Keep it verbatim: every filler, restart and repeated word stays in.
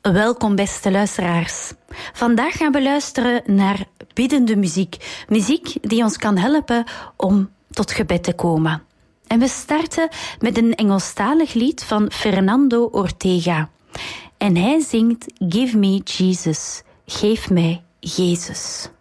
Welkom beste luisteraars. Vandaag gaan we luisteren naar biddende muziek. Muziek die ons kan helpen om tot gebed te komen. En we starten met een Engelstalig lied van Fernando Ortega. En hij zingt Give me Jesus. Geef mij Jezus.